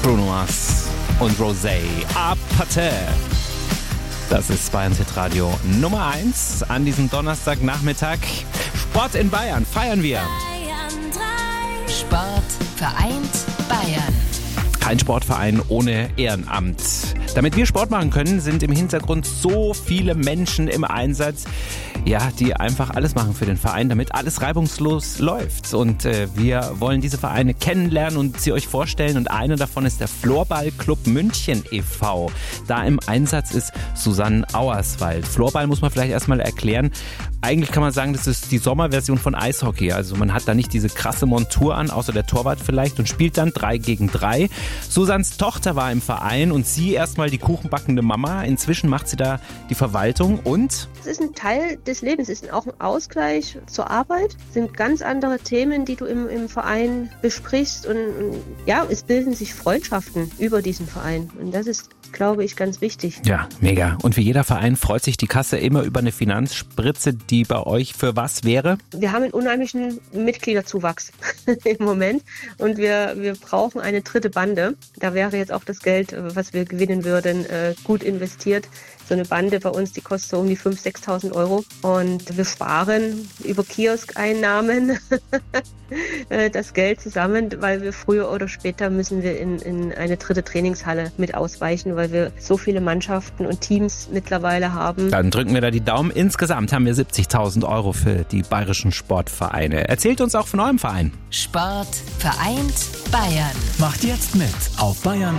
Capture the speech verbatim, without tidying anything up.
Bruno Mars und Rosé à Pâté. Das ist Bayerns Hitradio Nummer eins an diesem Donnerstagnachmittag. Sport in Bayern feiern wir. Bayern drei. Sport vereint Bayern. Kein Sportverein ohne Ehrenamt. Damit wir Sport machen können, sind im Hintergrund so viele Menschen im Einsatz, ja, die einfach alles machen für den Verein, damit alles reibungslos läuft. Und äh, wir wollen diese Vereine kennenlernen und sie euch vorstellen. Und einer davon ist der Floorball-Club München e V. Da im Einsatz ist Susanne Auerswald. Floorball muss man vielleicht erstmal erklären. Eigentlich kann man sagen, das ist die Sommerversion von Eishockey. Also man hat da nicht diese krasse Montur an, außer der Torwart vielleicht, und spielt dann drei gegen drei. Susannes Tochter war im Verein und sie erstmal die kuchenbackende Mama. Inzwischen macht sie da die Verwaltung und... Es ist ein Teil des Lebens, es ist auch ein Ausgleich zur Arbeit. Es sind ganz andere Themen, die du im, im Verein besprichst. Und, und ja, es bilden sich Freundschaften über diesen Verein. Und das ist, glaube ich, ganz wichtig. Ja, mega. Und wie jeder Verein freut sich die Kasse immer über eine Finanzspritze, die bei euch für was wäre? Wir haben einen unheimlichen Mitgliederzuwachs im Moment und wir, wir brauchen eine dritte Bande. Da wäre jetzt auch das Geld, was wir gewinnen würden, gut investiert. So eine Bande bei uns, die kostet so um die fünftausend, sechstausend Euro und wir sparen über Kioskeinnahmen das Geld zusammen, weil wir früher oder später müssen wir in, in eine dritte Trainingshalle mit ausweichen, weil wir so viele Mannschaften und Teams mittlerweile haben. Dann drücken wir da die Daumen. Insgesamt haben wir siebzigtausend Euro für die bayerischen Sportvereine. Erzählt uns auch von eurem Verein. Sport vereint Bayern. Macht jetzt mit auf Bayern